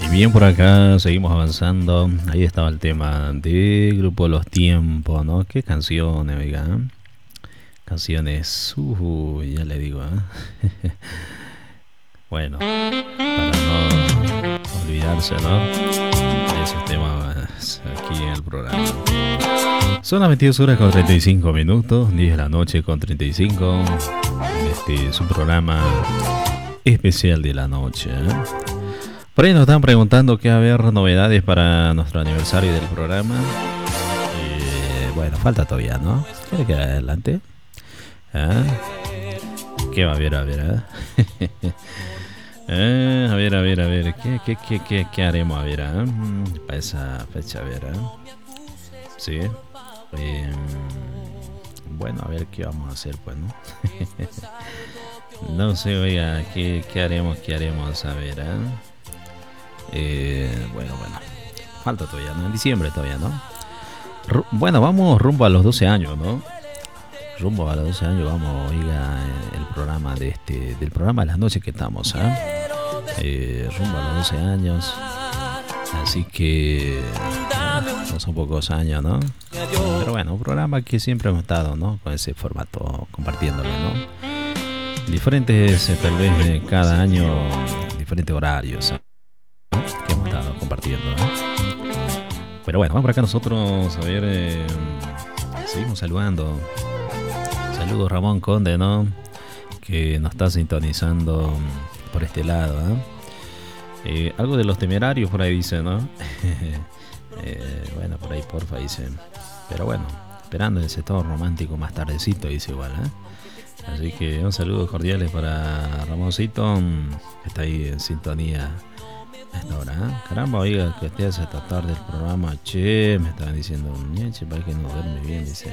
Bien, por acá seguimos avanzando. Ahí estaba el tema de Grupo Los Tiempos, ¿no? Qué canciones, oiga. Canciones, ya le digo, ¿eh? Bueno, para no olvidarse, ¿no? De esos temas aquí en el programa. Son las 22 horas con 35 minutos, 10 de la noche con 35. Este es su programa especial de la noche, ¿eh? Por ahí nos están preguntando qué va a haber novedades para nuestro aniversario del programa. Bueno, falta todavía, ¿no? ¿Quiere que adelante? ¿Ah? ¿Qué va a haber? A ver, a ver. ¿Qué haremos? A ver, para esa fecha, a ver. Sí. Bueno, a ver qué vamos a hacer, pues, ¿no? No sé, oiga, ¿qué haremos? A ver, bueno, falta todavía, ¿no? En diciembre todavía, ¿no? Bueno, vamos rumbo a los 12 años, ¿no? Rumbo a los 12 años vamos, oiga, el programa del programa de las noches que estamos, rumbo a los 12 años. Así que no son pocos años, ¿no? Pero bueno, un programa que siempre hemos estado, ¿no? Con ese formato, compartiéndolo, ¿no? Diferentes, tal vez cada año, diferentes horarios, ¿no? Que hemos estado compartiendo, ¿no? Pero bueno, vamos por acá nosotros, a ver, seguimos saludando. Saludos Ramón Conde, ¿no? Que nos está sintonizando por este lado, ¿eh? Algo de Los Temerarios por ahí dice, ¿no? Bueno, por ahí porfa dice. Pero bueno, esperando ese tono romántico más tardecito, dice igual, ¿eh? Así que un saludo cordiales para Ramoncito, que está ahí en sintonía a esta hora, ¿eh? Caramba, oiga, que estés hasta tarde el programa, che, me estaban diciendo, che, para que no duerme bien, dice.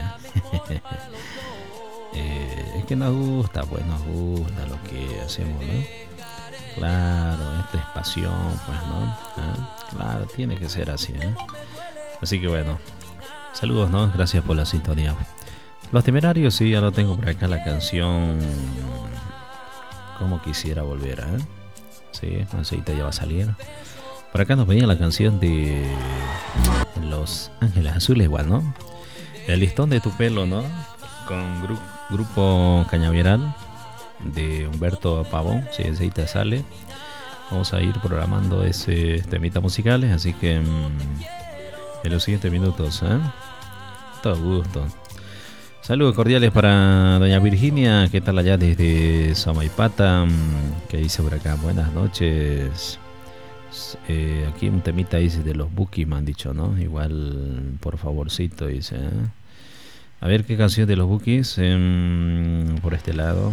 Es que nos gusta, pues nos gusta lo que hacemos, ¿no? Claro, esta es pasión, pues, ¿no? Claro, tiene que ser así, ¿eh? Así que bueno, saludos, ¿no? Gracias por la sintonía. Los Temerarios, sí, ya lo tengo por acá la canción Como Quisiera Volver, ¿eh? Sí, enseguida ya va a salir. Por acá nos venía la canción de Los Ángeles Azules, igual, ¿no? El listón de tu pelo, ¿no? Con Grupo Cañaveral de Humberto Pavón, si enseguida sale. Vamos a ir programando ese temitas musicales, así que en los siguientes minutos, todo gusto. Saludos cordiales para doña Virginia, ¿qué tal allá desde Samaipata? Que dice por acá, buenas noches. Aquí un temita dice de los Bukis, me han dicho, ¿no? Igual, por favorcito, dice, A ver qué canción de los Bukis por este lado.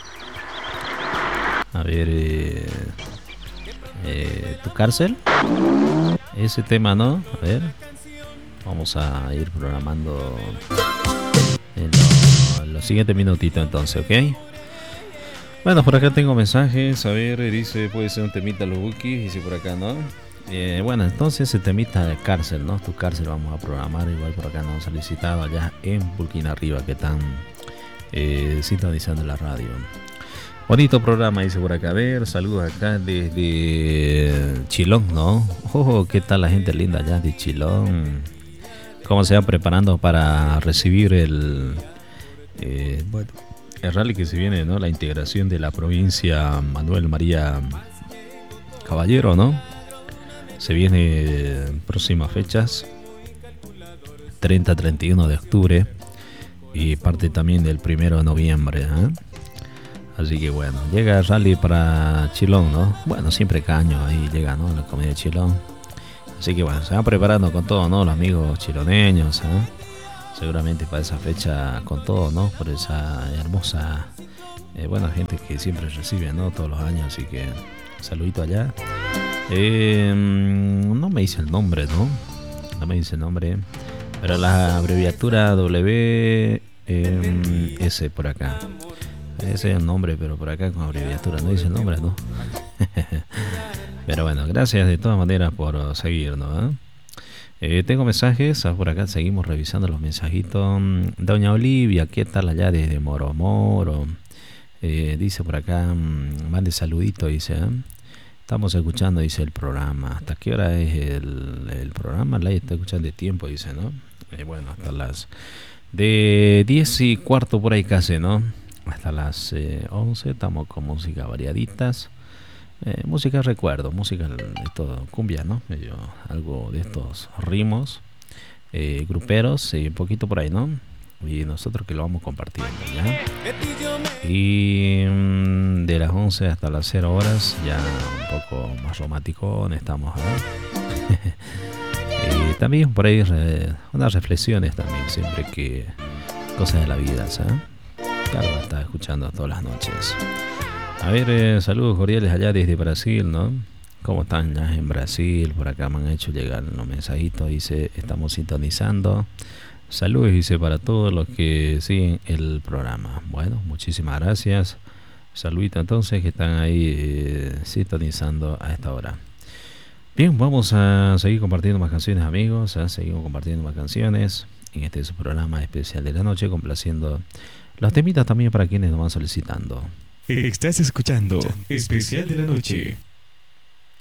A ver, Tu Cárcel. Ese tema, ¿no? A ver, vamos a ir programando en los siguientes minutitos entonces, ¿ok? Bueno, por acá tengo mensajes. A ver, dice, puede ser un temita los Bukis, dice por acá, ¿no? Bueno, entonces ese temita de Cárcel, ¿no? Tu Cárcel vamos a programar. Igual por acá nos han solicitado allá en Pulquín Arriba, que están sintonizando la radio. Bonito programa, dice por acá. A ver, saludos acá desde Chilón, ¿no? ¿Qué tal la gente linda allá de Chilón? ¿Cómo se va preparando para recibir el rally que se viene, ¿no? La integración de la provincia Manuel María Caballero, ¿no? Se viene próximas fechas, 30-31 de octubre y parte también del 1 de noviembre, ¿eh? Así que bueno, llega el rally para Chilón, ¿no? Bueno, siempre cada año ahí llega, ¿no? La comedia de Chilón. Así que bueno, se van preparando con todo, ¿no? Los amigos chiloneños, seguramente para esa fecha con todo, ¿no? Por esa hermosa, buena gente que siempre recibe, ¿no? Todos los años, así que saludito allá. No me dice el nombre, ¿no? No me dice el nombre, pero la abreviatura WS por acá. Ese es el nombre, pero por acá con abreviatura no dice el nombre, ¿no? Pero bueno, gracias de todas maneras por seguirnos, tengo mensajes, por acá seguimos revisando los mensajitos. Doña Olivia, ¿qué tal allá desde Moro Moro? Dice por acá, mande saludito, dice, Estamos escuchando, dice el programa. ¿Hasta qué hora es el programa? La está escuchando de tiempo, dice, ¿no? Bueno, hasta las de 10:15 por ahí casi, ¿no? Hasta las 11 estamos con música variaditas. Música recuerdo, música de todo, cumbia, ¿no? Medio algo de estos ritmos gruperos, un poquito por ahí, ¿no? Y nosotros que lo vamos compartiendo, ¿ya? Y de las 11 hasta las 0 horas, ya un poco más romántico, estamos, y también por ahí unas reflexiones también, siempre que cosas de la vida, ¿sabes? Claro, va a estar escuchando todas las noches. A ver, saludos cordiales allá desde Brasil, ¿no? ¿Cómo están ya en Brasil? Por acá me han hecho llegar los mensajitos, dice, estamos sintonizando. Saludos, dice, para todos los que siguen el programa. Bueno, muchísimas gracias. Saludito entonces que están ahí sintonizando a esta hora. Bien, vamos a seguir compartiendo más canciones, amigos. Seguimos compartiendo más canciones en este su programa especial de la noche, complaciendo los temitas también para quienes nos van solicitando. Estás escuchando Especial de la Noche.